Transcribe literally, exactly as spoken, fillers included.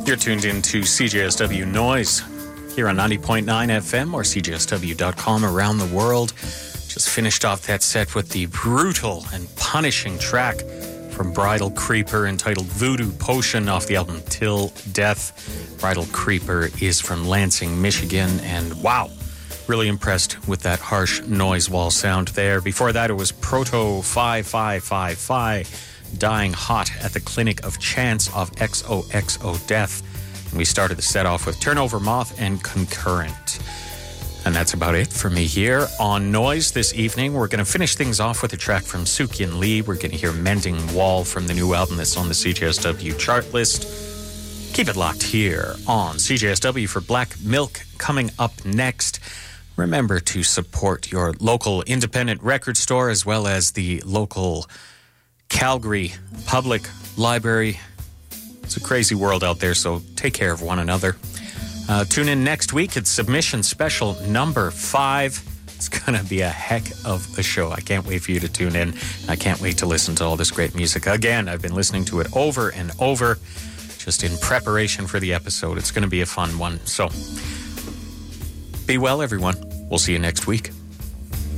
You're tuned in to C J S W Noise here on ninety point nine F M or C J S W dot com around the world. Just finished off that set with the brutal and punishing track from Bridal Creeper entitled Voodoo Potion off the album Till Death. Bridal Creeper is from Lansing, Michigan, and wow, really impressed with that harsh noise wall sound there. Before that, it was Proto five five five five. Dying Hot at the Clinic of Chance of X O X O Death. And we started the set off with Turnover Moth and Concurrent. And that's about it for me here on Noise this evening. We're going to finish things off with a track from Sukyin Lee. We're going to hear Mending Wall from the new album that's on the C J S W chart list. Keep it locked here on C J S W for Black Milk coming up next. Remember to support your local independent record store as well as the local Calgary Public Library. It's a crazy world out there, so take care of one another. Uh, tune in next week. It's Submission Special number five. It's going to be a heck of a show. I can't wait for you to tune in. I can't wait to listen to all this great music. Again, I've been listening to it over and over just in preparation for the episode. It's going to be a fun one. So be well, everyone. We'll see you next week.